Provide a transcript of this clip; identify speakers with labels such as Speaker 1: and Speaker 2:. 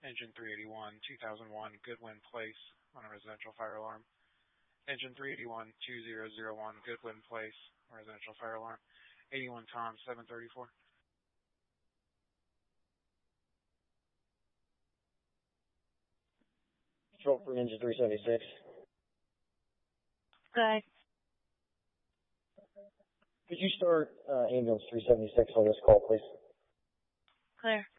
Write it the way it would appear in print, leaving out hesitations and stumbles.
Speaker 1: Engine 381, 2001, Goodwin Place on a residential fire alarm. Engine 381, 2001, Goodwin Place, residential fire alarm. 81 Tom, 734.
Speaker 2: Control for Engine 376.
Speaker 3: Good.
Speaker 2: Could you start ambulance 376 on this call, please?
Speaker 3: Clear.